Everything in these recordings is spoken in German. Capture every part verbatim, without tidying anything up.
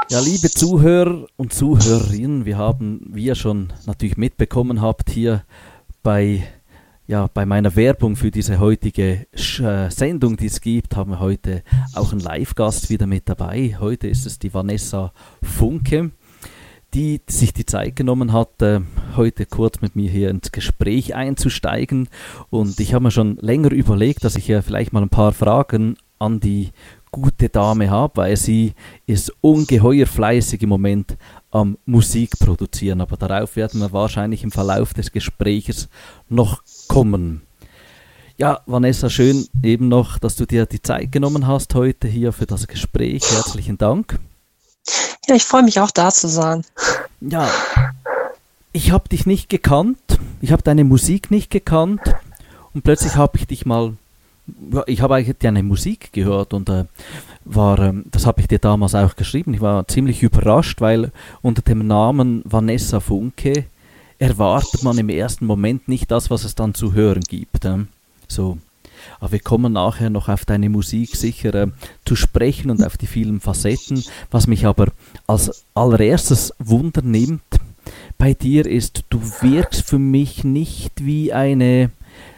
Ja, liebe Zuhörer und Zuhörerinnen, wir haben, wie ihr schon natürlich mitbekommen habt, hier bei, ja, bei meiner Werbung für diese heutige äh, Sendung, die es gibt, haben wir heute auch einen Live-Gast wieder mit dabei. Heute ist es die Vanessa Funke, die sich die Zeit genommen hat, äh, heute kurz mit mir hier ins Gespräch einzusteigen. Und ich habe mir schon länger überlegt, dass ich ja vielleicht mal ein paar Fragen an die gute Dame habe, weil sie ist ungeheuer fleißig im Moment am Musik produzieren, aber darauf werden wir wahrscheinlich im Verlauf des Gesprächs noch kommen. Ja, Vanessa, schön eben noch, dass du dir die Zeit genommen hast heute hier für das Gespräch. Herzlichen Dank. Ja, ich freue mich auch, da zu sein. Ja, ich habe dich nicht gekannt, ich habe deine Musik nicht gekannt und plötzlich habe ich dich mal Ja, ich habe eigentlich deine Musik gehört und äh, war, ähm, das habe ich dir damals auch geschrieben. Ich war ziemlich überrascht, weil unter dem Namen Vanessa Funke erwartet man im ersten Moment nicht das, was es dann zu hören gibt. Äh. So. Aber wir kommen nachher noch auf deine Musik sicher äh, zu sprechen und auf die vielen Facetten. Was mich aber als allererstes Wunder nimmt bei dir ist, du wirkst für mich nicht wie eine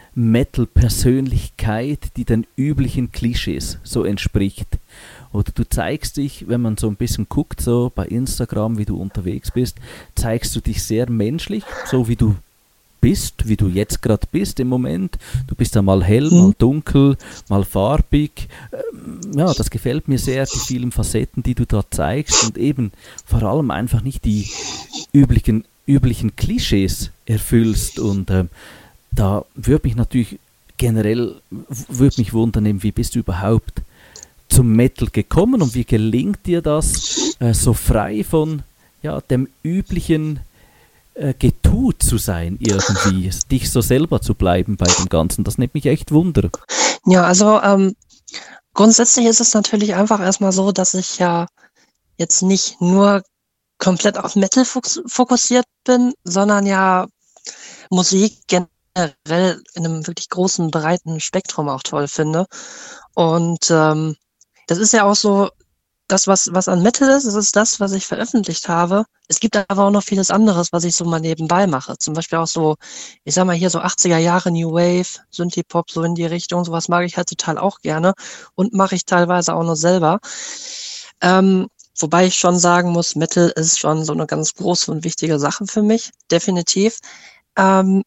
Metal-Persönlichkeit, die den üblichen Klischees so entspricht. Oder du zeigst dich, wenn man so ein bisschen guckt, so bei Instagram, wie du unterwegs bist, zeigst du dich sehr menschlich, so wie du bist, wie du jetzt gerade bist im Moment. Du bist ja mal hell, mal dunkel, mal farbig. Ja, das gefällt mir sehr, die vielen Facetten, die du da zeigst und eben vor allem einfach nicht die üblichen, üblichen Klischees erfüllst und äh, da würde mich natürlich generell würde mich wundern, wie bist du überhaupt zum Metal gekommen und wie gelingt dir das, äh, so frei von ja, dem üblichen äh, Getue zu sein irgendwie, dich so selber zu bleiben bei dem Ganzen. Das nimmt mich echt Wunder. Ja, also ähm, grundsätzlich ist es natürlich einfach erstmal so, dass ich ja jetzt nicht nur komplett auf Metal fokussiert bin, sondern ja Musik generell generell in einem wirklich großen, breiten Spektrum auch toll finde. Und ähm, das ist ja auch so, das, was, was an Metal ist, das ist das, was ich veröffentlicht habe. Es gibt aber auch noch vieles anderes, was ich so mal nebenbei mache. Zum Beispiel auch so, ich sag mal hier so achtziger Jahre New Wave, Synthie-Pop, so in die Richtung. Sowas mag ich halt total auch gerne und mache ich teilweise auch noch selber. Ähm, wobei ich schon sagen muss, Metal ist schon so eine ganz große und wichtige Sache für mich, definitiv. Ähm,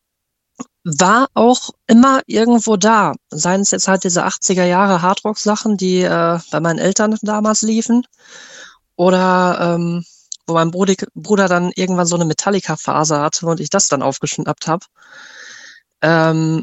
war auch immer irgendwo da. Seien es jetzt halt diese achtziger Jahre Hardrock-Sachen, die äh, bei meinen Eltern damals liefen. Oder ähm, wo mein Bruder, Bruder dann irgendwann so eine Metallica-Phase hatte und ich das dann aufgeschnappt habe. Ähm,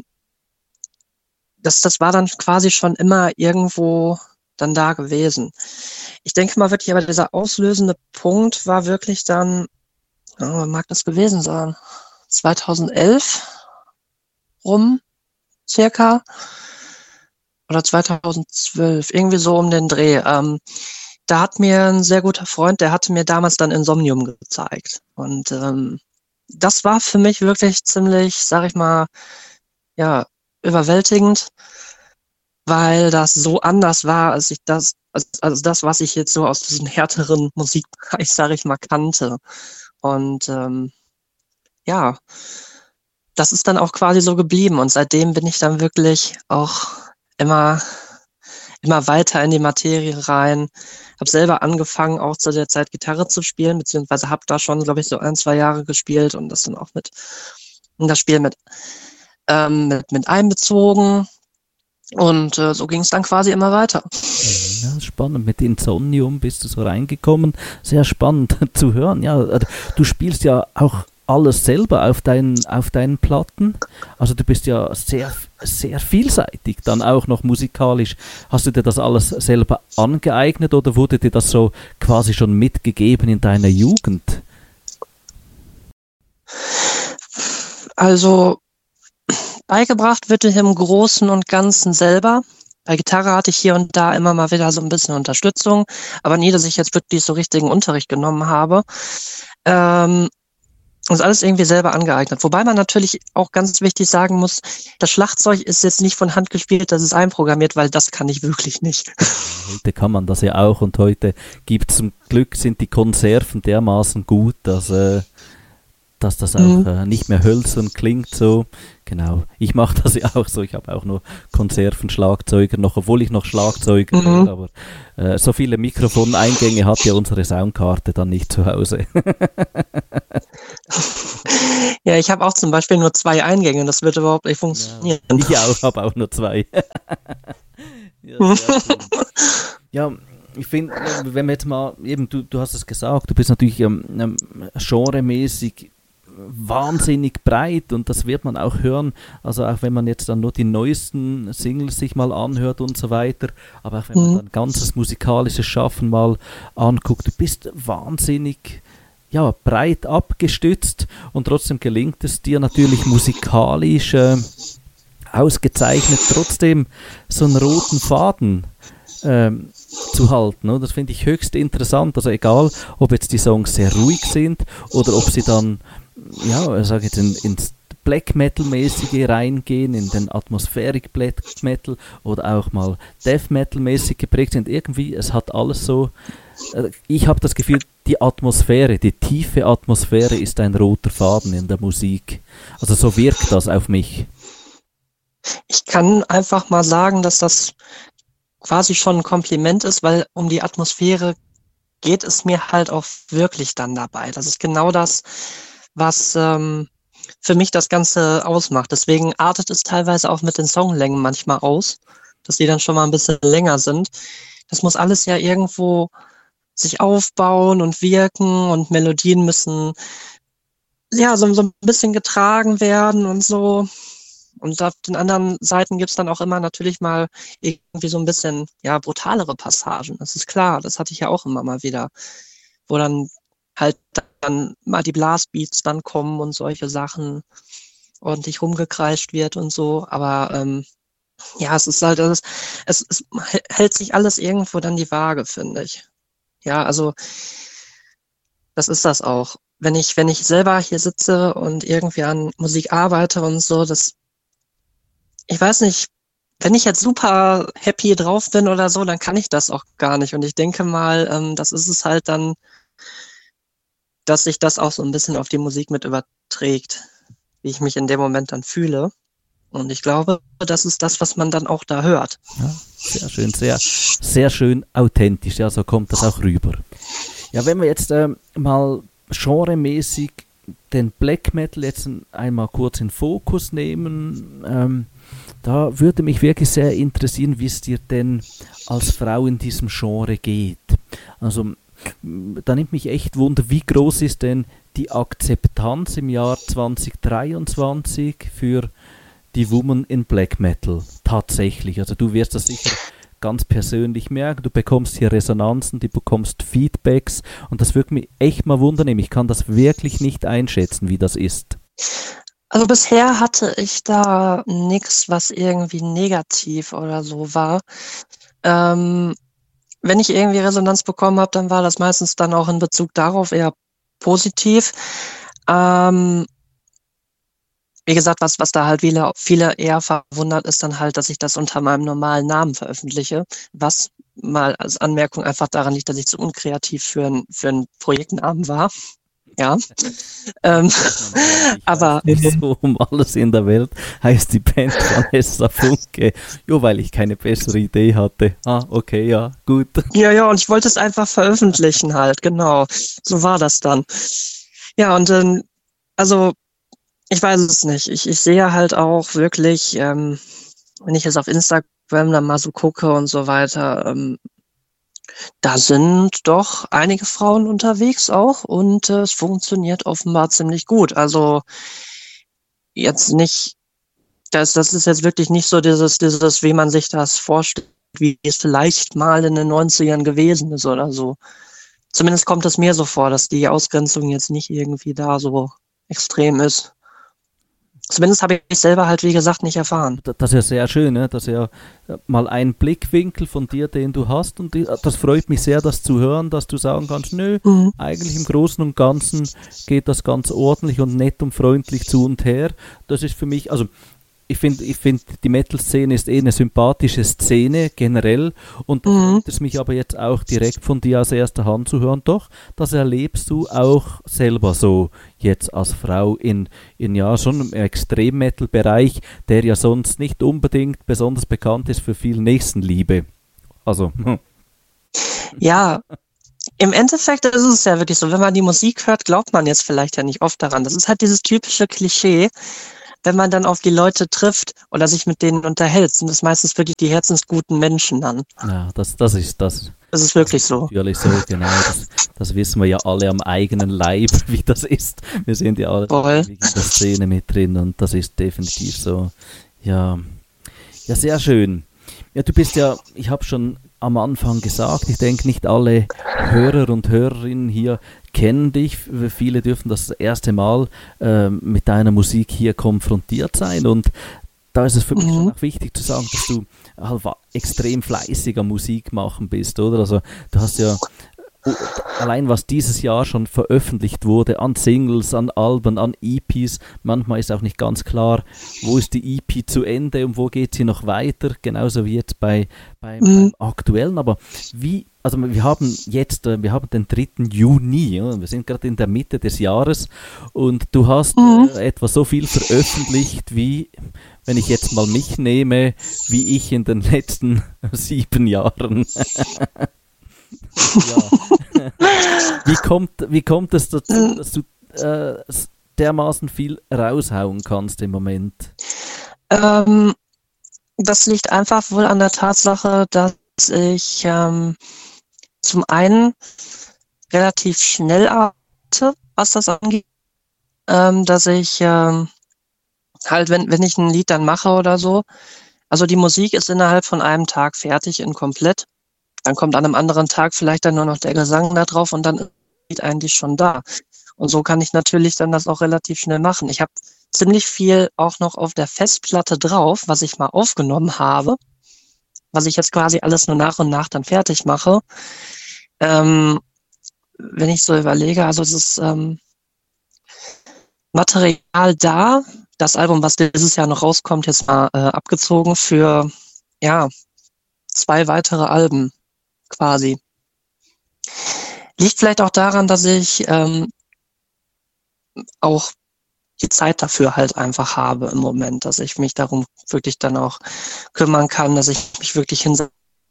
das, das war dann quasi schon immer irgendwo dann da gewesen. Ich denke mal wirklich, aber dieser auslösende Punkt war wirklich dann, oh, wann mag das gewesen sein? zweitausendelf rum, circa, oder zweitausendzwölf, irgendwie so um den Dreh. Ähm, da hat mir ein sehr guter Freund, der hatte mir damals dann Insomnium gezeigt. Und ähm, das war für mich wirklich ziemlich, sag ich mal, ja, überwältigend, weil das so anders war, als ich das, als, als das, was ich jetzt so aus diesem härteren Musikbereich, sag ich mal, kannte. Und ähm, ja, das ist dann auch quasi so geblieben und seitdem bin ich dann wirklich auch immer, immer weiter in die Materie rein. Habe selber angefangen, auch zu der Zeit Gitarre zu spielen, beziehungsweise habe da schon, glaube ich, so ein, zwei Jahre gespielt und das dann auch mit, in das Spiel mit, ähm, mit, mit einbezogen. Und äh, so ging es dann quasi immer weiter. Ja, spannend. Mit Insomnium bist du so reingekommen. Sehr spannend zu hören. Ja, du spielst ja auch alles selber auf deinen, auf deinen Platten. Also du bist ja sehr, sehr vielseitig dann auch noch musikalisch. Hast du dir das alles selber angeeignet oder wurde dir das so quasi schon mitgegeben in deiner Jugend? Also beigebracht wird im Großen und Ganzen selber. Bei Gitarre hatte ich hier und da immer mal wieder so ein bisschen Unterstützung, aber nie, dass ich jetzt wirklich so richtigen Unterricht genommen habe. Ähm, ist alles irgendwie selber angeeignet. Wobei man natürlich auch ganz wichtig sagen muss, das Schlagzeug ist jetzt nicht von Hand gespielt, das ist einprogrammiert, weil das kann ich wirklich nicht. Heute kann man das ja auch und heute gibt zum Glück, sind die Konserven dermaßen gut, dass, äh, dass das auch mhm. äh, nicht mehr hölzern klingt so. Genau, ich mache das ja auch so, ich habe auch nur Konservenschlagzeuger noch, obwohl ich noch Schlagzeuger mhm. bin, aber äh, so viele Mikrofoneingänge hat ja unsere Soundkarte dann nicht zu Hause. Ja, ich habe auch zum Beispiel nur zwei Eingänge, das wird überhaupt nicht funktionieren. Ja, ich auch, habe auch nur zwei. Ja, ja, ich finde, wenn wir jetzt mal, eben, du, du hast es gesagt, du bist natürlich ähm, ähm, genremäßig wahnsinnig breit und das wird man auch hören, also auch wenn man jetzt dann nur die neuesten Singles sich mal anhört und so weiter, aber auch wenn man dann ganzes musikalisches Schaffen mal anguckt, du bist wahnsinnig ja, breit abgestützt und trotzdem gelingt es dir natürlich musikalisch äh, ausgezeichnet, trotzdem so einen roten Faden ähm, zu halten. Und das finde ich höchst interessant. Also egal, ob jetzt die Songs sehr ruhig sind oder ob sie dann, ja, ich sage jetzt in, ins Black Metal-mäßige reingehen, in den Atmospheric Black Metal oder auch mal Death Metal-mäßig geprägt sind. Irgendwie, es hat alles so, äh, ich habe das Gefühl, die Atmosphäre, die tiefe Atmosphäre ist ein roter Faden in der Musik. Also so wirkt das auf mich. Ich kann einfach mal sagen, dass das quasi schon ein Kompliment ist, weil um die Atmosphäre geht es mir halt auch wirklich dann dabei. Das ist genau das, was ähm, für mich das Ganze ausmacht. Deswegen artet es teilweise auch mit den Songlängen manchmal aus, dass die dann schon mal ein bisschen länger sind. Das muss alles ja irgendwo sich aufbauen und wirken und Melodien müssen ja so, so ein bisschen getragen werden und so. Und auf den anderen Seiten gibt's dann auch immer natürlich mal irgendwie so ein bisschen ja brutalere Passagen. Das ist klar, das hatte ich ja auch immer mal wieder, wo dann halt dann mal die Blastbeats dann kommen und solche Sachen ordentlich rumgekreischt wird und so. Aber ähm, ja, es ist halt, es, es, es hält sich alles irgendwo dann die Waage, finde ich. Ja, also das ist das auch. Wenn ich, wenn ich selber hier sitze und irgendwie an Musik arbeite und so, das, ich weiß nicht, wenn ich jetzt super happy drauf bin oder so, dann kann ich das auch gar nicht. Und ich denke mal, ähm, das ist es halt dann, dass sich das auch so ein bisschen auf die Musik mit überträgt, wie ich mich in dem Moment dann fühle. Und ich glaube, das ist das, was man dann auch da hört. Ja, sehr schön, sehr, sehr schön authentisch. Ja, so kommt das auch rüber. Ja, wenn wir jetzt ähm, mal genremäßig den Black Metal jetzt einmal kurz in Fokus nehmen, ähm, da würde mich wirklich sehr interessieren, wie es dir denn als Frau in diesem Genre geht. Also da nimmt mich echt Wunder, wie groß ist denn die Akzeptanz im Jahr zwanzig dreiundzwanzig für die Woman in Black Metal tatsächlich? Also du wirst das sicher ganz persönlich merken, du bekommst hier Resonanzen, du bekommst Feedbacks und das würde mich echt mal wundern, ich kann das wirklich nicht einschätzen, wie das ist. Also bisher hatte ich da nichts, was irgendwie negativ oder so war. Ähm, wenn ich irgendwie Resonanz bekommen habe, dann war das meistens dann auch in Bezug darauf eher positiv. Ähm, wie gesagt, was, was da halt viele, viele eher verwundert ist dann halt, dass ich das unter meinem normalen Namen veröffentliche, was mal als Anmerkung einfach daran liegt, dass ich zu unkreativ für ein, für ein Projektnamen war. Ja, ähm, aber so um alles in der Welt heißt die Band Vanessa Funke. Jo, weil ich keine bessere Idee hatte. Ah, okay, ja, gut. Ja, ja, und ich wollte es einfach veröffentlichen halt, genau. So war das dann. Ja, und ähm, also ich weiß es nicht. Ich, ich sehe halt auch wirklich, ähm, wenn ich jetzt auf Instagram dann mal so gucke und so weiter, ähm, da sind doch einige Frauen unterwegs auch und äh, es funktioniert offenbar ziemlich gut. Also jetzt nicht, das, das ist jetzt wirklich nicht so dieses, dieses, wie man sich das vorstellt, wie es vielleicht mal in den neunzigern gewesen ist oder so. Zumindest kommt es mir so vor, dass die Ausgrenzung jetzt nicht irgendwie da so extrem ist. Zumindest habe ich selber halt, wie gesagt, nicht erfahren. Das ist ja sehr schön, ne? Das ist ja mal ein Blickwinkel von dir, den du hast, und das freut mich sehr, das zu hören, dass du sagen kannst, nö, Mhm. eigentlich im Großen und Ganzen geht das ganz ordentlich und nett und freundlich zu und her. Das ist für mich, also ich finde, ich find, die Metal-Szene ist eh eine sympathische Szene generell, und da Mhm. freut es mich aber jetzt auch direkt von dir aus erster Hand zu hören. Doch, das erlebst du auch selber so jetzt als Frau in, in ja schon im Extrem-Metal-Bereich, der ja sonst nicht unbedingt besonders bekannt ist für viel Nächstenliebe. Also, Ja, im Endeffekt ist es ja wirklich so, wenn man die Musik hört, glaubt man jetzt vielleicht ja nicht oft daran. Das ist halt dieses typische Klischee, wenn man dann auf die Leute trifft oder sich mit denen unterhält, sind es meistens wirklich die herzensguten Menschen dann. ja, das, das ist das. Das ist wirklich so. Natürlich so, genau. Das, das wissen wir ja alle am eigenen Leib, wie das ist. Wir sind ja alle Voll. in der Szene mit drin, und das ist definitiv so. Ja, ja, sehr schön. Ja, du bist ja, ich habe schon am Anfang gesagt, ich denke, nicht alle Hörer und Hörerinnen hier kennen dich. Viele dürfen das erste Mal äh, mit deiner Musik hier konfrontiert sein, und da ist es für mich Mhm. schon auch wichtig zu sagen, dass du halt extrem fleißiger Musik machen bist, oder? Also du hast ja allein, was dieses Jahr schon veröffentlicht wurde, an Singles, an Alben, an E Ps, manchmal ist auch nicht ganz klar, wo ist die E P zu Ende und wo geht sie noch weiter, genauso wie jetzt bei, bei Mhm. beim aktuellen. Aber wie, also wir haben jetzt, äh, wir haben den dritten Juni, ja, wir sind gerade in der Mitte des Jahres, und du hast Mhm. äh, etwa so viel veröffentlicht wie, wenn ich jetzt mal mich nehme, wie ich in den letzten sieben Jahren. Ja. Wie kommt, wie kommt es dazu, dass du äh, dermaßen viel raushauen kannst im Moment? Ähm, das liegt einfach wohl an der Tatsache, dass ich ähm, zum einen relativ schnell arbeite, was das angeht, ähm, dass ich ähm, halt, wenn, wenn ich ein Lied dann mache oder so, also die Musik ist innerhalb von einem Tag fertig in komplett. Dann kommt an einem anderen Tag vielleicht dann nur noch der Gesang da drauf, und dann ist das Lied eigentlich schon da. Und so kann ich natürlich dann das auch relativ schnell machen. Ich habe ziemlich viel auch noch auf der Festplatte drauf, was ich mal aufgenommen habe, was ich jetzt quasi alles nur nach und nach dann fertig mache. Ähm, wenn ich so überlege, also es ist ähm, Material da, das Album, was dieses Jahr noch rauskommt, jetzt mal äh, abgezogen für ja zwei weitere Alben quasi. Liegt vielleicht auch daran, dass ich ähm, auch die Zeit dafür halt einfach habe im Moment, dass ich mich darum wirklich dann auch kümmern kann, dass ich mich wirklich hinsetze.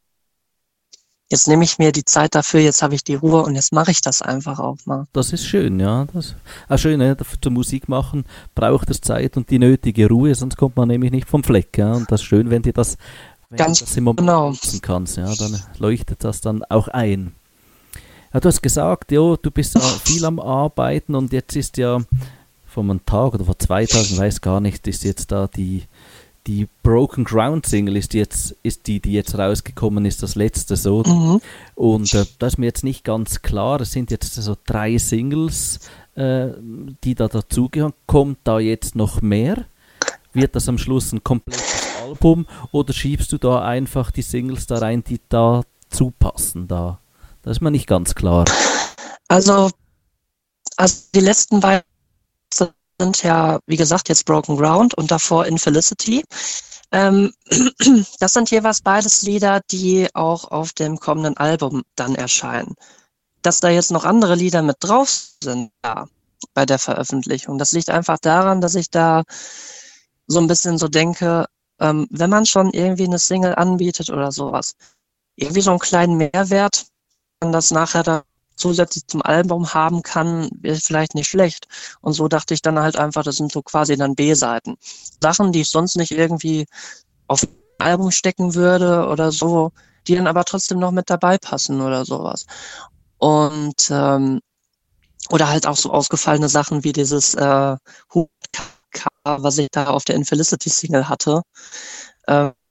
Jetzt nehme ich mir die Zeit dafür, jetzt habe ich die Ruhe, und jetzt mache ich das einfach auch mal. Das ist schön, ja. Das auch schön, ne? Zur Musik machen braucht es Zeit und die nötige Ruhe, sonst kommt man nämlich nicht vom Fleck. Ja? Und das ist schön, wenn dir das, wenn Ganz du das im Moment genau. nutzen kannst, ja, dann leuchtet das dann auch ein. Ja, du hast gesagt, jo, du bist ja viel am Arbeiten, und jetzt ist ja vor einem Tag oder vor zwei Tagen, ich weiß gar nicht, ist jetzt da die, die Broken Ground Single, ist jetzt, ist die, die jetzt rausgekommen ist, das letzte so. Mhm. Und äh, da ist mir jetzt nicht ganz klar, es sind jetzt so drei Singles, äh, die da dazugehören. Kommt da jetzt noch mehr? Wird das am Schluss ein komplettes Album, oder schiebst du da einfach die Singles da rein, die dazu passen da? Das ist mir nicht ganz klar. Also, also die letzten beiden sind ja, wie gesagt, jetzt Broken Ground und davor Infelicity. Ähm, das sind jeweils beides Lieder, die auch auf dem kommenden Album dann erscheinen. Dass da jetzt noch andere Lieder mit drauf sind, ja, bei der Veröffentlichung, das liegt einfach daran, dass ich da so ein bisschen so denke, ähm, wenn man schon irgendwie eine Single anbietet oder sowas, irgendwie so einen kleinen Mehrwert, man das nachher dann zusätzlich zum Album haben kann, wäre vielleicht nicht schlecht. Und so dachte ich dann halt einfach, das sind so quasi dann B-Seiten. Sachen, die ich sonst nicht irgendwie auf ein Album stecken würde oder so, die dann aber trotzdem noch mit dabei passen oder sowas. Und ähm, oder halt auch so ausgefallene Sachen wie dieses äh, Hook, was ich da auf der Infelicity-Single hatte. Äh,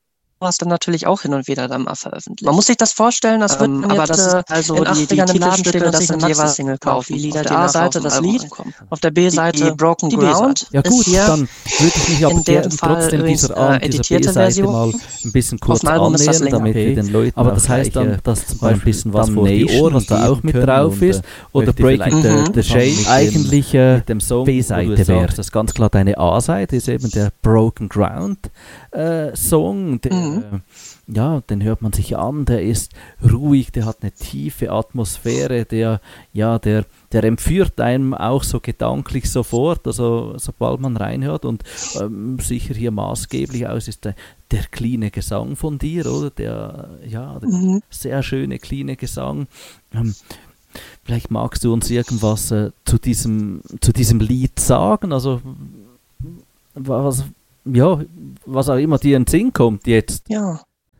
sowas dann natürlich auch hin und wieder dann mal veröffentlicht. Man muss sich das vorstellen, das wird Ähm, dann aber jetzt, das ist äh, also in die- die achtzigern im Laden Titelstücke, stehen, dass das ich eine sind jeweils Maxi-Single auch kaufe. die Lieder, Auf die der nach A-Seite auf dem das Album Lied, ankommen. auf der B-Seite Die Broken die Ground B-Seite. Ja Ist gut, hier dann würde ich mich aber in gerne dem Fall trotzdem übrigens, dieser, äh, A- dieser editierte B-Seite Version. mal ein bisschen kurz dem Album ist das annähern, länger. damit wir Okay. den Leuten Aber auch das heißt gleich, dann, äh, dass zum mal ein Beispiel bisschen was vor die Damnation, Ohren was da geben auch mit können drauf und, ist, äh, oder möchte Breaking vielleicht, the, Mhm. the Chain mit eigentlich dem, äh, mit dem Song, B-Seite wo du wäre. sagst, das ist ganz klar deine A-Seite, ist eben der Broken Ground äh, Song, der, Mhm. äh, ja, den hört man sich an, der ist ruhig, der hat eine tiefe Atmosphäre, der, ja, der, der entführt einem auch so gedanklich sofort, also sobald man reinhört und ähm, sicher hier maßgeblich aus ist der, der cleane Gesang von dir, oder? Der, ja, der Mhm. sehr schöne, cleane Gesang. Ähm, vielleicht magst du uns irgendwas äh, zu, diesem, zu diesem Lied sagen, also was, ja, was auch immer dir in den Sinn kommt jetzt. Ja.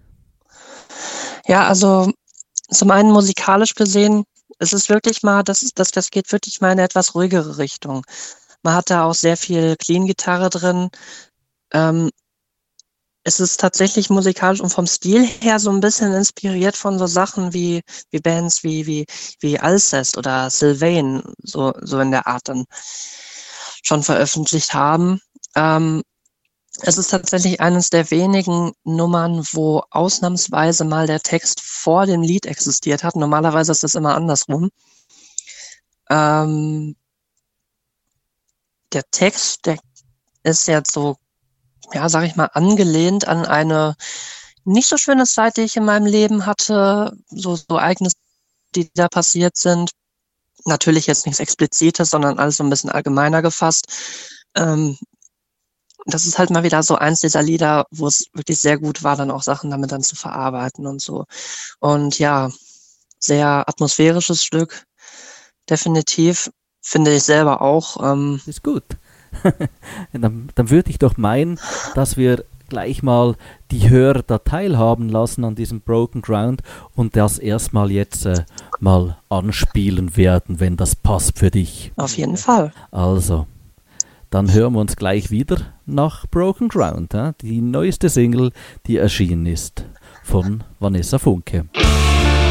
Ja, also zum einen musikalisch gesehen, es ist wirklich mal, das, ist- das, das geht wirklich mal in eine etwas ruhigere Richtung. Man hat da auch sehr viel Clean-Gitarre drin. Ähm, es ist tatsächlich musikalisch und vom Stil her so ein bisschen inspiriert von so Sachen wie, wie Bands wie, wie, wie Alcest oder Sylvain, so, so in der Art dann schon veröffentlicht haben. Ähm, Es ist tatsächlich eines der wenigen Nummern, wo ausnahmsweise mal der Text vor dem Lied existiert hat. Normalerweise ist das immer andersrum. Ähm, der Text, der ist jetzt so, ja, sag ich mal, angelehnt an eine nicht so schöne Zeit, die ich in meinem Leben hatte. So, so Ereignisse, die da passiert sind. Natürlich jetzt nichts Explizites, sondern alles so ein bisschen allgemeiner gefasst. Ähm, das ist halt mal wieder so eins dieser Lieder, wo es wirklich sehr gut war, dann auch Sachen damit dann zu verarbeiten und so. Und ja, sehr atmosphärisches Stück, definitiv, finde ich selber auch. Ähm, Das ist gut. dann, dann würde ich doch meinen, dass wir gleich mal die Hörer da teilhaben lassen an diesem Broken Ground und das erstmal jetzt äh, mal anspielen werden, wenn das passt für dich. auf jeden Fall. Also, dann hören wir uns gleich wieder nach Broken Ground, äh? Die neueste Single, die erschienen ist von Vanessa Funke.